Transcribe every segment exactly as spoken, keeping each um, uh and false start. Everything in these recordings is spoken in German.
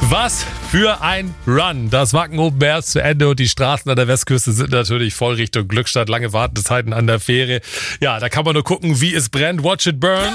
Was für ein Run. Das Wacken Open Air ist zu Ende und die Straßen an der Westküste sind natürlich voll Richtung Glückstadt. Lange Wartezeiten an der Fähre. Ja, da kann man nur gucken, wie es brennt. Watch it burn.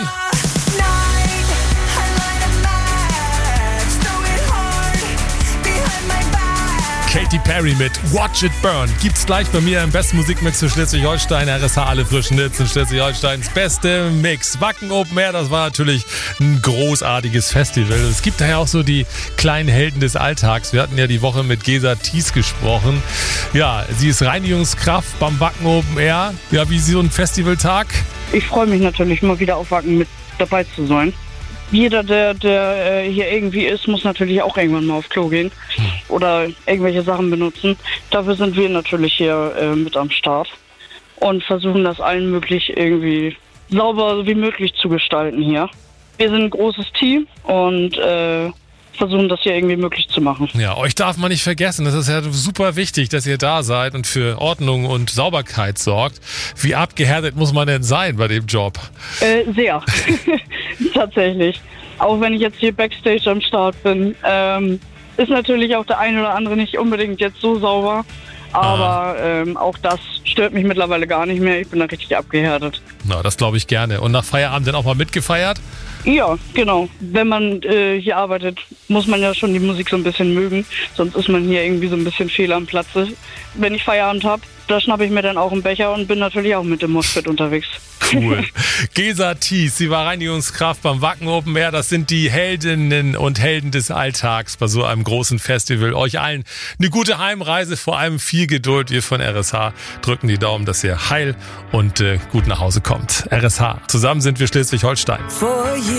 Katy Perry mit Watch It Burn. Gibt's gleich bei mir im besten Musikmix für Schleswig-Holstein. R S H, alle frischen Hits in Schleswig-Holsteins beste Mix. Wacken Open Air, das war natürlich ein großartiges Festival. Es gibt daher auch so die kleinen Helden des Alltags. Wir hatten ja die Woche mit Gesa Thies gesprochen. Ja, sie ist Reinigungskraft beim Wacken Open Air. Ja, wie so ein Festivaltag? Ich freue mich natürlich, mal wieder auf Wacken mit dabei zu sein. Jeder, der, der äh, hier irgendwie ist, muss natürlich auch irgendwann mal aufs Klo gehen oder irgendwelche Sachen benutzen. Dafür sind wir natürlich hier äh, mit am Start und versuchen das allen möglich irgendwie sauber wie möglich zu gestalten hier. Wir sind ein großes Team und äh, versuchen das hier irgendwie möglich zu machen. Ja, euch darf man nicht vergessen. Das ist ja super wichtig, dass ihr da seid und für Ordnung und Sauberkeit sorgt. Wie abgehärtet muss man denn sein bei dem Job? Äh, sehr. Tatsächlich. Auch wenn ich jetzt hier Backstage am Start bin, ähm, ist natürlich auch der ein oder andere nicht unbedingt jetzt so sauber. Aber ähm, auch das stört mich mittlerweile gar nicht mehr. Ich bin da richtig abgehärtet. Na, das glaube ich gerne. Und nach Feierabend dann auch mal mitgefeiert? Ja, genau. Wenn man äh, hier arbeitet, muss man ja schon die Musik so ein bisschen mögen. Sonst ist man hier irgendwie so ein bisschen fehl am Platze. Wenn ich Feierabend habe, da schnappe ich mir dann auch einen Becher und bin natürlich auch mit dem Moshpit unterwegs. Cool. Gesa Thies, sie war Reinigungskraft beim Wacken Open Air. Das sind die Heldinnen und Helden des Alltags bei so einem großen Festival. Euch allen eine gute Heimreise, vor allem viel Geduld. Wir von R S H drücken die Daumen, dass ihr heil und äh, gut nach Hause kommt. R S H, zusammen sind wir Schleswig-Holstein.